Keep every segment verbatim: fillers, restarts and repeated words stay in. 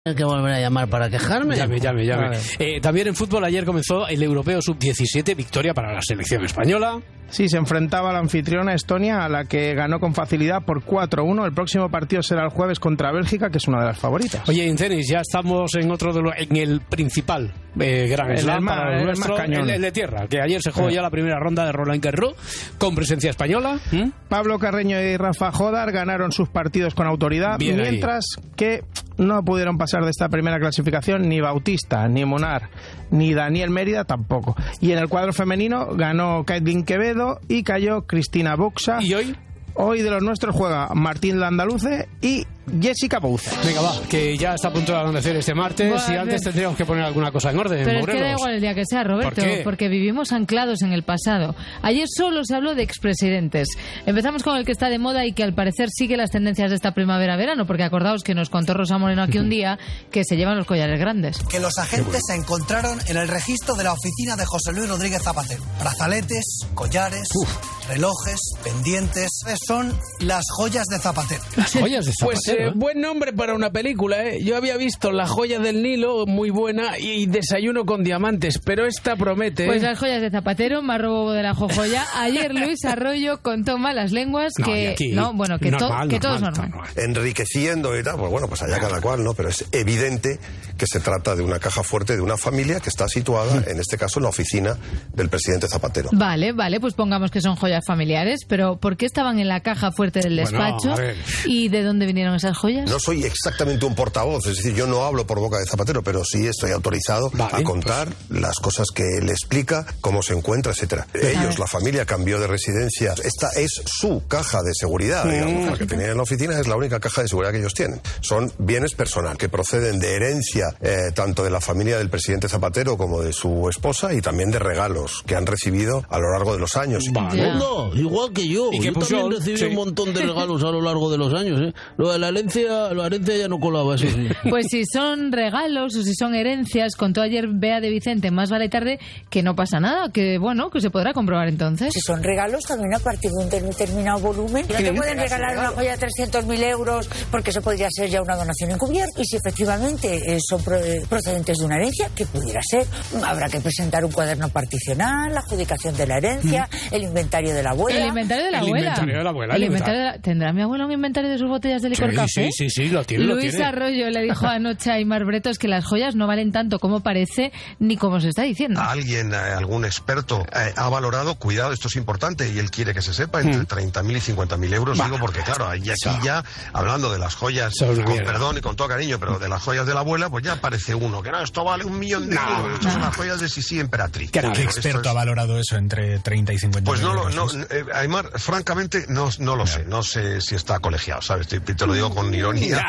que volver a llamar para quejarme. Llame, llame, llame. Eh, también en fútbol ayer comenzó el Europeo sub diecisiete, victoria para la selección española. Sí, se enfrentaba a la anfitriona Estonia, a la que ganó con facilidad por cuatro uno. El próximo partido será el jueves contra Bélgica, que es una de las favoritas. Oye, en tenis ya estamos en otro de los, en el principal eh, Gran Slam para el nuestro, el, el de tierra, que ayer se jugó eh. ya la primera ronda de Roland Garros con presencia española. ¿Mm? Pablo Carreño y Rafa Jodar ganaron sus partidos con autoridad, Bien mientras ahí. que no pudieron pasar de esta primera clasificación ni Bautista, ni Monar, ni Daniel Mérida tampoco. Y en el cuadro femenino ganó Caitlin Quevedo y cayó Cristina Buxa. ¿Y hoy? Hoy de los nuestros juega Martín Landaluce y Jessica Bouza. Venga, va, que ya está a punto de acontecer este martes. Bueno, y antes tendríamos que poner alguna cosa en orden. Pero Morelos. Es que da igual el día que sea, Roberto, ¿Por porque vivimos anclados en el pasado. Ayer solo se habló de expresidentes. Empezamos con el que está de moda y que al parecer sigue las tendencias de esta primavera-verano, porque acordaos que nos contó Rosa Moreno aquí un día que se llevan los collares grandes. Que los agentes se encontraron en el registro de la oficina de José Luis Rodríguez Zapatero. Brazaletes, collares, Uf. relojes, pendientes. Son las joyas de Zapatero. Las joyas de Zapatero. Pues eh, buen nombre para una película, ¿eh? Yo había visto La joya del Nilo, muy buena, y Desayuno con diamantes, pero esta promete. ¿eh? Pues Las joyas de Zapatero, más robo de la jojoya. Ayer Luis Arroyo contó malas lenguas no, que aquí, no, bueno, que, normal, to, que todo es normal, normal. normal. Enriqueciendo y tal, pues bueno, pues allá cada cual, ¿no? Pero es evidente que se trata de una caja fuerte de una familia que está situada, en este caso, en la oficina del presidente Zapatero. Vale, vale, pues pongamos que son joyas familiares, pero ¿por qué estaban en la caja fuerte del despacho? Bueno, ¿Y de dónde vinieron esas joyas? No soy exactamente un portavoz, es decir, yo no hablo por boca de Zapatero, pero sí estoy autorizado vale, a contar pues... las cosas que él explica, cómo se encuentra, etcétera. Ellos, la familia, cambió de residencia. Esta es su caja de seguridad, digamos, la que tenían en la oficina es la única caja de seguridad que ellos tienen. Son bienes personales que proceden de herencia eh, tanto de la familia del presidente Zapatero como de su esposa y también de regalos que han recibido a lo largo de los años. Vale. No, igual que yo. Yo puso, también recibí sí. un montón de regalos a lo largo de los años. ¿eh? Lo de la herencia, la herencia ya no colaba, eso sí. Pues si son regalos o si son herencias, contó ayer Bea de Vicente, más vale tarde, que no pasa nada, que bueno, que se podrá comprobar entonces. Si son regalos, también a partir de un determinado volumen. No te pueden regalar una joya de trescientos mil euros porque eso podría ser ya una donación encubierta. Y si efectivamente eh, son pro, eh, procedentes de una herencia, que pudiera ser, habrá que presentar un cuaderno particional, la adjudicación de la herencia, mm. el inventario de la abuela. El inventario de la el abuela. Inventario de la abuela. El inventario de la... ¿Tendrá mi abuela un inventario de sus botellas de licor sí, café? Sí, sí, sí, lo tiene. Luis lo tiene. Arroyo le dijo anoche a Aimar Bretos que las joyas no valen tanto como parece ni como se está diciendo. Alguien, eh, algún experto, eh, ha valorado, cuidado, esto es importante y él quiere que se sepa, entre mm. treinta mil y cincuenta mil euros, bah. digo, porque claro, aquí ya, ya hablando de las joyas, con mierda. perdón y con todo cariño, pero de las joyas de la abuela, pues ya aparece uno, que no, esto vale un millón de no, euros, estas no. son las joyas de Sisi Emperatriz. ¿Qué, ¿Qué experto es... ha valorado eso entre treinta y cincuenta pues mil no, euros? No, eh, Aimar, francamente, no, no lo sé, no sé si está colegiado, ¿sabes? Te, te lo digo con ironía.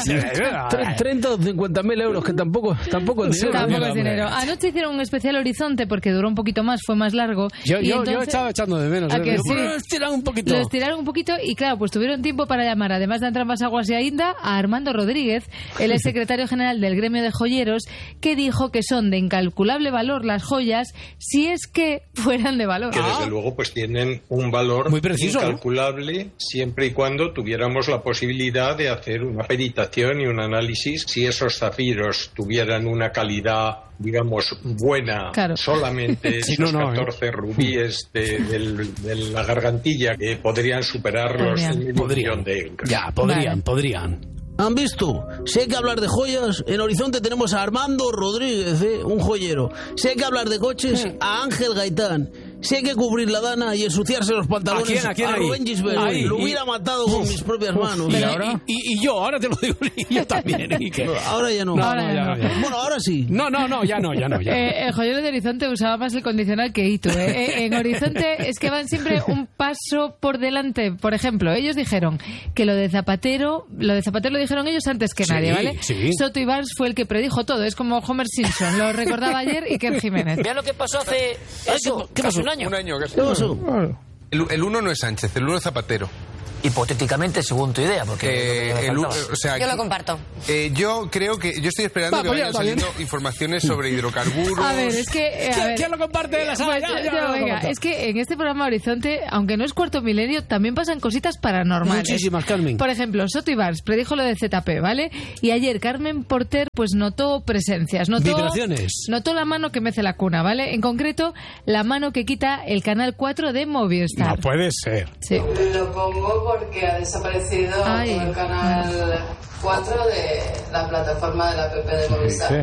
treinta o cincuenta mil euros, que tampoco, tampoco es dinero. Tampoco es dinero. Anoche hicieron un especial Horizonte porque duró un poquito más, fue más largo. Yo, y yo, entonces, yo estaba echando de menos. ¿A ¿eh? que sí? Lo estiraron un poquito. Lo estiraron un poquito y claro, pues tuvieron tiempo para llamar, además de Entrambas Aguas y Ainda, a Armando Rodríguez, el ex secretario general del gremio de joyeros, que dijo que son de incalculable valor las joyas si es que fueran de valor. Que desde ah. luego pues tienen un valor muy preciso, incalculable, ¿no? Siempre y cuando tuviéramos la posibilidad de hacer una peritación y un análisis si esos zafiros tuvieran una calidad, digamos, buena, claro. solamente sí, esos no, no, catorce ¿eh? rubíes de, de, de la gargantilla que podrían superar los un millón de euros. Ya, podrían, vale. podrían. ¿Han visto? Si hay que hablar de joyas, en Horizonte tenemos a Armando Rodríguez, ¿eh? un joyero. Si hay que hablar de coches, a Ángel Gaitán. Si hay que cubrir la dana y ensuciarse los pantalones, ¿a, quién, a, quién a Rubén Gisbert. Lo hubiera matado con mis propias manos. ¿Y, ahora? Y, y, y yo, ahora te lo digo, y yo también. ¿Y qué? No, ahora ya no. no, ahora no, ya no. no ya. Bueno, ahora sí. No, no, no, ya no, ya no. Ya. Eh, el joyero de Horizonte usaba más el condicional que Itu. ¿eh? Eh, en Horizonte es que van siempre un paso por delante. Por ejemplo, ellos dijeron que lo de Zapatero, lo de Zapatero lo dijeron ellos antes que sí, nadie, ¿vale? Sí. Soto Ibáñez fue el que predijo todo. Es como Homer Simpson, lo recordaba ayer Iker Jiménez. Vean lo que pasó hace eso, ¿Qué casi pasó? un año. Un año, casi. ¿Qué pasó? El, el uno no es Sánchez, el uno es Zapatero. hipotéticamente, según tu idea, porque eh, el, o sea, yo lo comparto. Eh, yo creo que yo estoy esperando Va, que vayan saliendo informaciones sobre hidrocarburos. A ver, es que eh, a ver, ¿quién lo comparte de la sala? Pues, ya, ya, venga, es que en este programa Horizonte, aunque no es Cuarto Milenio, también pasan cositas paranormales. Muchísimas, Carmen. Por ejemplo, Soto Ibars predijo lo de Z P, ¿vale? Y ayer Carmen Porter pues notó presencias, notó vibraciones. Notó la mano que mece la cuna, ¿vale? En concreto, la mano que quita el canal cuatro de Movistar. No puede ser. Sí. Lo pongo porque ha desaparecido Ay. el canal cuatro de la plataforma de la app de Movistar.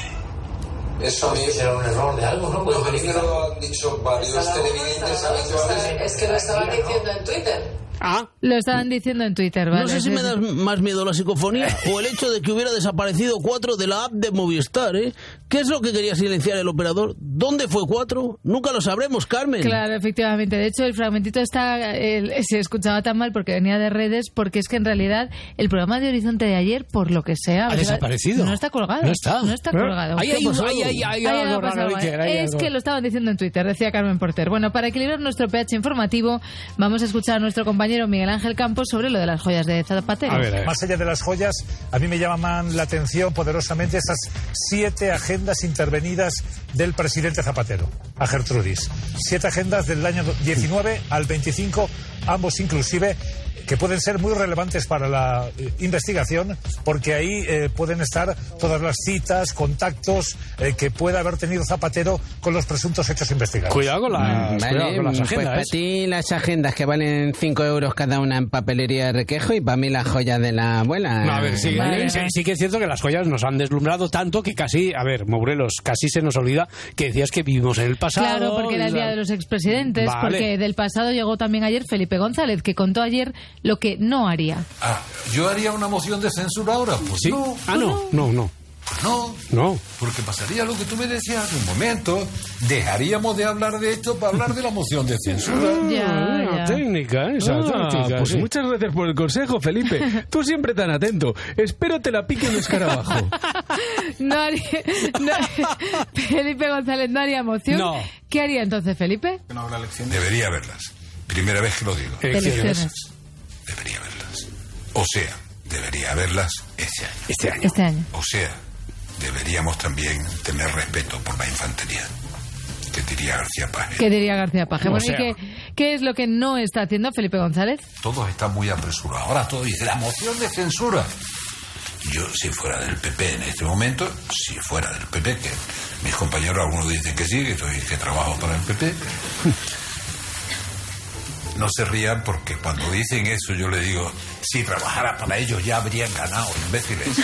Sí. Eso a mí será un error de algo, ¿no? Pues lo han dicho varios televidentes habituales. Es que lo estaban diciendo en Twitter. Ah. Lo estaban diciendo en Twitter, ¿vale? No sé si me da más miedo la psicofonía o el hecho de que hubiera desaparecido cuatro de la app de Movistar, ¿eh? ¿Qué es lo que quería silenciar el operador? ¿Dónde fue cuatro? Nunca lo sabremos, Carmen. Claro, efectivamente. De hecho, el fragmentito está el, se escuchaba tan mal porque venía de redes, porque es que en realidad el programa de Horizonte de ayer, por lo que sea... ¿Ha desaparecido? No está colgado. No está. No está colgado. Ahí hay, hay, hay, hay, hay algo raro. Es que lo estaban diciendo en Twitter, decía Carmen Porter. Bueno, para equilibrar nuestro pH informativo, vamos a escuchar a nuestro compañero Miguel Ángel Campos sobre lo de las joyas de Zapatero. A ver, a ver. Más allá de las joyas, a mí me llaman la atención poderosamente esas siete agendas intervenidas del presidente Zapatero a Gertrudis. Siete agendas del año diecinueve al veinticinco, ambos inclusive, que pueden ser muy relevantes para la eh, investigación, porque ahí eh, pueden estar todas las citas, contactos eh, que pueda haber tenido Zapatero con los presuntos hechos investigados. Cuidado con las, mm, vale, cuidado con las agendas. Pues para ti las agendas que valen cinco euros cada una en papelería de Requejo, y para mí las joyas de la abuela. No, a ver, sí, ¿vale? sí, sí que es cierto que las joyas nos han deslumbrado tanto que casi, a ver, Morelos, casi se nos olvida que decías que vivimos en el pasado. Claro, porque era el día de los expresidentes, vale. Porque del pasado llegó también ayer Felipe González, que contó ayer lo que no haría. Ah, ¿yo haría una moción de censura ahora? Pues ¿sí? No. Ah, no, no, no. Pues no. No. Porque pasaría lo que tú me decías hace un momento. Dejaríamos de hablar de esto para hablar de la moción de censura. Ya, ya. Técnica, esa ah, técnica. Pues sí. Muchas gracias por el consejo, Felipe. Tú siempre tan atento. Espero te la pique un escarabajo. No haría, no, Felipe González no haría moción. No. ¿Qué haría entonces, Felipe? No habrá elecciones. Debería haberlas. Primera vez que lo digo. Elecciones. Debería haberlas. O sea, debería haberlas este año. Este año. Este año. O sea, deberíamos también tener respeto por la infantería. ¿Qué diría García Paje? ¿Qué diría García Paje? O Bueno, sea, ¿y qué, qué es lo que no está haciendo Felipe González? Todos están muy apresurados. Ahora todo dice la moción de censura. Yo, si fuera del P P en este momento, si fuera del P P, que mis compañeros algunos dicen que sí, que, estoy, que trabajo para el P P... No se rían porque cuando dicen eso yo le digo, si trabajara para ellos ya habrían ganado, imbéciles.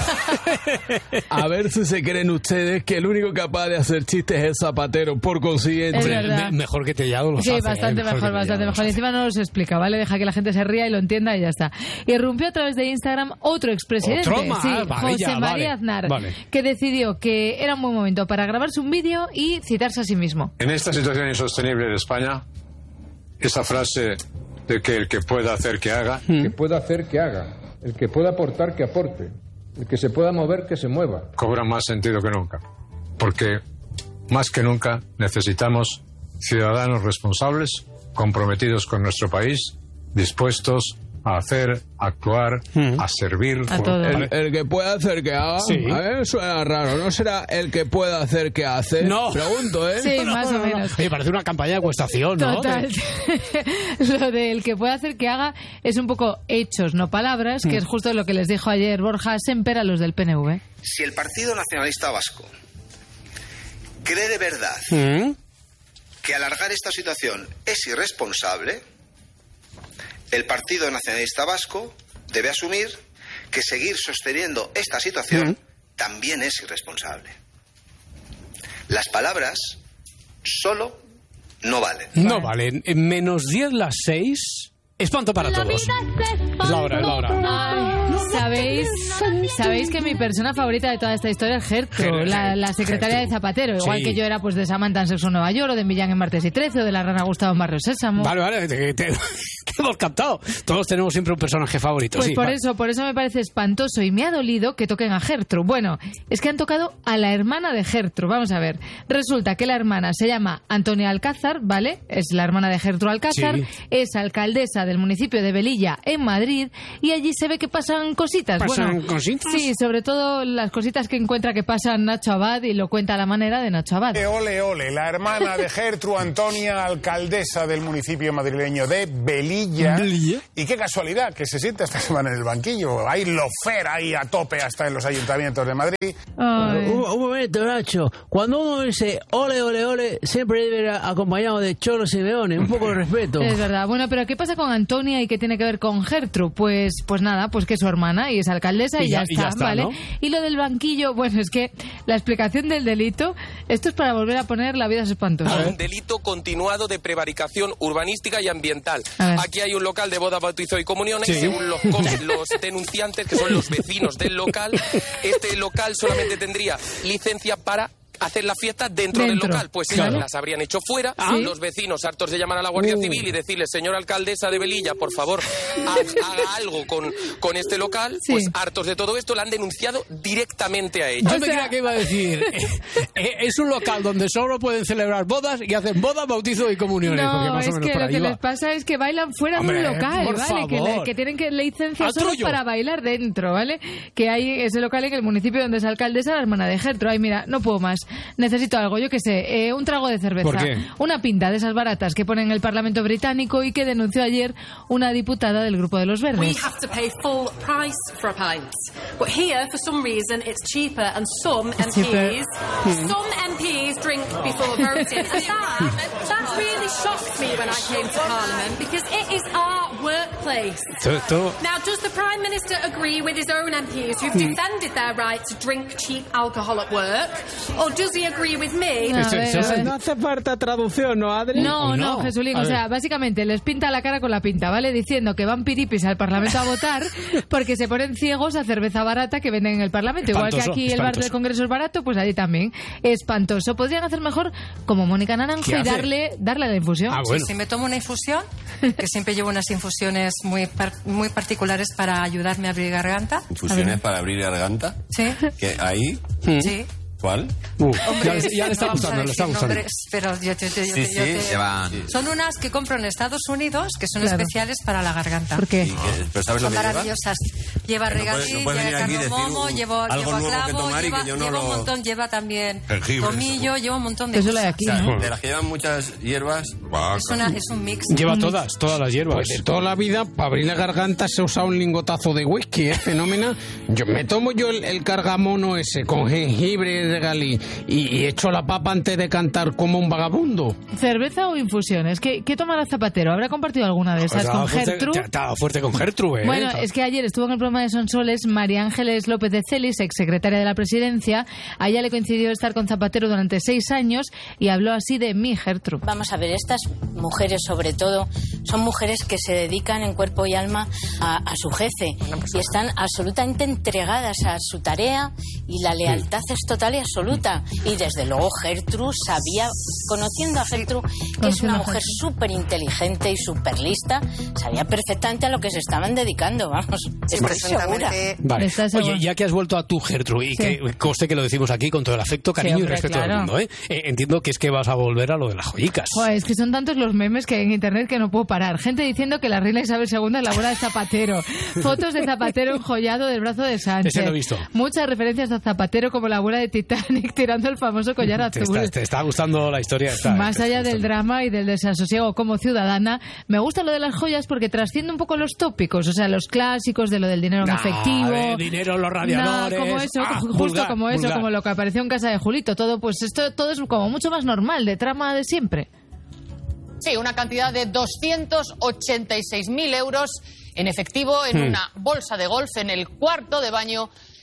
A ver si se creen ustedes que el único capaz de hacer chistes es el Zapatero, por consiguiente. Es verdad. Me, mejor que Tellado los sí, hace. Sí, bastante eh, mejor, mejor bastante mejor. Y encima no los explica, ¿vale? Deja que la gente se ría y lo entienda y ya está. Irrumpió a través de Instagram otro expresidente, ¿Otro más? sí, Vale, José ya, María vale, Aznar, vale. que decidió que era un buen momento para grabarse un vídeo y citarse a sí mismo. En esta situación insostenible de España, esa frase de que el que pueda hacer que haga, el que pueda hacer que haga, el que pueda aportar que aporte, el que se pueda mover que se mueva, cobra más sentido que nunca, porque más que nunca necesitamos ciudadanos responsables, comprometidos con nuestro país, dispuestos a hacer, a actuar, mm. a servir. A todo. El, el que pueda hacer que haga, sí. A ver, suena raro, ¿no será el que pueda hacer que hace? No. Pregunto, ¿eh? Sí, no, más no, o menos. Oye, parece una campaña de acuestación, ¿no? Total. Lo del que pueda hacer que haga es un poco hechos, no palabras, que mm. es justo lo que les dijo ayer Borja Semper a los del P N V. Si el Partido Nacionalista Vasco cree de verdad ¿Mm? que alargar esta situación es irresponsable, el Partido Nacionalista Vasco debe asumir que seguir sosteniendo esta situación ¿Mm? también es irresponsable. Las palabras solo no valen. No valen. En menos diez las seis. Espanto para todos. Es la hora, es la hora. Ay, ¿Sabéis, sabéis que mi persona favorita de toda esta historia es Gertrude, la, la secretaria de Zapatero, igual sí. que yo era pues de Samantha en Sexo en Nueva York, o de Millán en Martes y Trece, o de la Rana Gustavo en Barrio Sésamo. Vale, vale, te, te, te hemos captado. Todos tenemos siempre un personaje favorito. Pues sí, por va. eso, por eso me parece espantoso y me ha dolido que toquen a Gertrude. Bueno, es que han tocado a la hermana de Gertrude. Vamos a ver. Resulta que la hermana se llama Antonia Alcázar, ¿vale? Es la hermana de Gertrude Alcázar, sí. es alcaldesa del municipio de Velilla en Madrid y allí se ve que pasan cositas. ¿Pasan bueno, cositas? Sí, sobre todo las cositas que encuentra que pasan Nacho Abad y lo cuenta a la manera de Nacho Abad. Ole, ole, la hermana de Gertrude Antonia, alcaldesa del municipio madrileño de Velilla. ¿Velilla? Y qué casualidad que se siente esta semana en el banquillo. Hay lofer ahí a tope hasta en los ayuntamientos de Madrid. Un, un momento, Nacho. Cuando uno dice ole, ole, ole, siempre debe ir acompañado de Cholo Simeone. Un poco de respeto. Es verdad. Bueno, pero ¿qué pasa con Antonia y qué tiene que ver con Gertrude? Pues, pues nada, pues que es su hermana y es alcaldesa y, y, ya, ya, está, y ya está, ¿vale? ¿No? Y lo del banquillo, bueno, es que la explicación del delito, esto es para volver a poner La vida es espantosa. Un delito continuado de prevaricación urbanística y ambiental. Aquí hay un local de boda, bautizo y comuniones, sí. según los, los denunciantes, que son los vecinos del local, este local solamente tendría licencia para hacer la fiesta dentro, dentro. del local. Pues claro. las habrían hecho fuera. ¿Sí? Los vecinos hartos de llamar a la Guardia uh. Civil y decirle, señora alcaldesa de Velilla, por favor, ha, haga algo con, con este local. Sí. Pues hartos de todo esto, la han denunciado directamente a ella. Yo me creía que iba a decir, eh, es un local donde solo pueden celebrar bodas y hacen bodas, bautizos y comuniones. No, porque más es o menos que por lo ahí que va. les pasa es que bailan fuera Hombre, de un local, ¿vale? Que, le, que tienen que licencia solo para bailar dentro, ¿vale? Que hay ese local en el municipio donde es alcaldesa la hermana de Gertrude. Ay, mira, no puedo más. Necesito algo, yo qué sé, eh, un trago de cerveza. ¿Por qué? Una pinta de esas baratas que ponen en el Parlamento británico y que denunció ayer una diputada del Grupo de los Verdes. We have to pay full price for a pint. But here, for some reason, it's cheaper and some M Ps, hmm. some M Ps drink before voting. And that, that really shocked me when I came to Parliament because it is our workplace. Tú, tú. Now, does the Prime Minister agree with his own M Ps who've hmm. defended their right to drink cheap alcohol at work? Or does he agree with me? No, ver, ver. no hace falta traducción, ¿no, Adri? No, no, no Jesulín. O sea, básicamente les pinta la cara con la pinta, ¿vale? Diciendo que van piripis al Parlamento a votar porque se ponen ciegos a cerveza barata que venden en el Parlamento. Espantoso, Igual que aquí espantoso. el bar del Congreso es barato, pues allí también. Espantoso. Podrían hacer mejor como Mónica Naranjo y darle, darle la infusión. Ah, bueno. Si me tomo una infusión, que siempre llevo unas infusiones muy, par muy particulares para ayudarme a abrir garganta. ¿Infusiones para abrir garganta? Sí. ¿Que ahí? Sí. ¿Cuál? Uh, ya, le, ya le está gustando, le está gustando. Pero yo te, yo, yo, sí, yo sí, te... llevan... Son unas que compro en Estados Unidos que son claro. especiales para la garganta. ¿Por qué? ¿Pero sabes lo son que maravillosas. Lleva regadín, no lleva cardamomo, lleva clavo, lleva, no lleva lo... un montón, lleva también jengibre, tomillo, lleva un montón de eso cosas. De aquí, o sea, ¿no? De las que llevan muchas hierbas... Es, una, es un mix. Lleva un todas, mix. todas las hierbas. Pues de toda la vida, para abrir la garganta se usa un lingotazo de whisky, ¿eh? Fenómeno. Yo me tomo yo el, el cargamono ese con jengibre, regalí y echo la papa antes de cantar como un vagabundo. ¿Cerveza o infusiones? ¿Qué, qué tomará Zapatero? ¿Habrá compartido alguna de esas pues con fuerte, Gertrude? Estaba fuerte con Gertrude, ¿eh? Bueno, es que ayer estuvo en el programa de Sonsoles María Ángeles López de Celis, exsecretaria de la Presidencia. A ella le coincidió estar con Zapatero durante seis años y habló así de mí, Gertrude. Vamos a ver, estas mujeres sobre todo son mujeres que se dedican en cuerpo y alma a, a su jefe y están absolutamente entregadas a su tarea y la lealtad es total y absoluta. Y desde luego Gertrude sabía, conociendo a Gertrude, que es una mujer súper inteligente y súper lista, sabía perfectamente a lo que se estaban dedicando, vamos, estoy segura. Vale. Oye, ya que has vuelto a tu Gertrude, y sí. que conste que lo decimos aquí con todo el afecto, cariño sí, hombre, y respeto claro. del mundo, ¿eh? Eh, entiendo que es que vas a volver a lo de las joyicas. Joder, es que son tantos los memes que hay en internet que no puedo parar. Gente diciendo que la reina Isabel segunda es la boda de Zapatero. Fotos de Zapatero enjollado del brazo de Sánchez. Ese lo he visto. Muchas referencias a Zapatero como la abuela de Titanic tirando el famoso collar azul. Te está, te está gustando la historia. Está, Más allá del drama y del desasosiego como ciudadana, me gusta lo de las joyas porque trasciende un poco los tópicos, o sea, los clásicos de lo del dinero en nah, efectivo. De dinero, los radiadores. Nah, como eso, ah, justo vulgar, como eso, vulgar. como lo que apareció en casa de Julito. Todo, pues esto todo es como mucho más normal, de trama de siempre. Sí, una cantidad de doscientos ochenta y seis mil euros en efectivo en hmm. una bolsa de golf en el cuarto de baño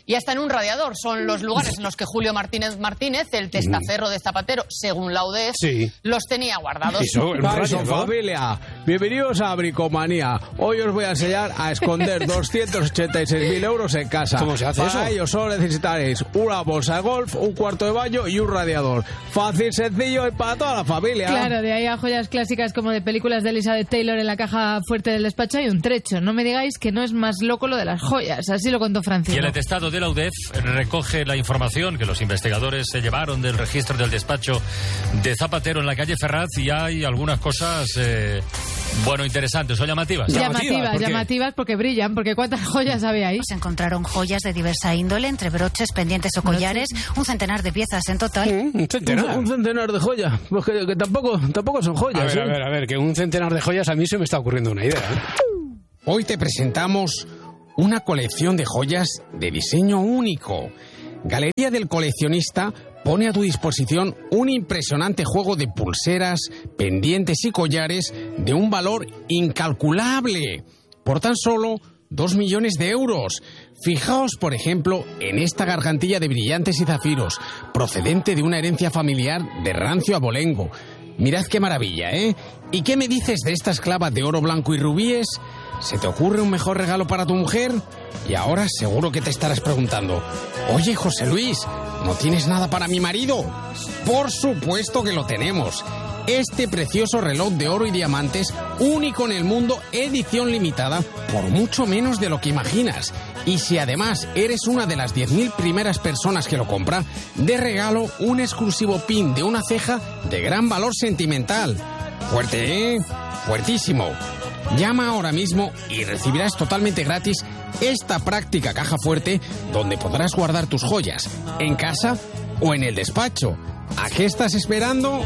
y hasta en un radiador. Son los lugares en los que Julio Martínez Martínez, el testaferro de Zapatero, según la U D E F, sí. los tenía guardados. Eso, Eso, familia, bienvenidos a Bricomanía. Hoy os voy a enseñar a esconder doscientos ochenta y seis mil euros en casa. ¿Cómo se hace Para eso? Para ello solo necesitaréis una bolsa de golf, un cuarto de baño y un radiador. Fácil, sencillo y para toda la familia. Claro, de ahí a joyas clásicas como de películas de Elizabeth Taylor en la caja fuerte del despacho hay un trecho. No me digáis que no es más loco lo de las joyas. Así lo contó Francisco. Y el atestado de la U D E F recoge la información que los investigadores se llevaron del registro del despacho de Zapatero en la calle Ferraz, y hay algunas cosas, eh, bueno, interesantes o llamativas. Llamativas, llamativas, llamativas porque brillan, porque ¿cuántas joyas había ahí? Se encontraron joyas de diversa índole, entre broches, pendientes o collares, un centenar de piezas en total. ¿Mm? Un centenar. Un, un centenar de joyas. Pues que, que tampoco, tampoco son joyas. A ver, ¿eh? a ver, a ver, que un centenar de joyas a mí se me está ocurriendo una idea. ¿eh? Hoy te presentamos una colección de joyas de diseño único. Galería del Coleccionista pone a tu disposición un impresionante juego de pulseras, pendientes y collares de un valor incalculable, por tan solo dos millones de euros. Fijaos, por ejemplo, en esta gargantilla de brillantes y zafiros, procedente de una herencia familiar de rancio abolengo. Mirad qué maravilla, ¿eh? ¿Y qué me dices de esta esclava de oro blanco y rubíes? ¿Se te ocurre un mejor regalo para tu mujer? Y ahora seguro que te estarás preguntando, oye, José Luis, ¿no tienes nada para mi marido? Por supuesto que lo tenemos. Este precioso reloj de oro y diamantes, único en el mundo, edición limitada, por mucho menos de lo que imaginas. Y si además eres una de las diez mil primeras personas que lo compra, de regalo un exclusivo pin de una ceja de gran valor sentimental. Fuerte, ¿eh? Fuertísimo. Llama ahora mismo y recibirás totalmente gratis esta práctica caja fuerte donde podrás guardar tus joyas, en casa o en el despacho. ¿A qué estás esperando?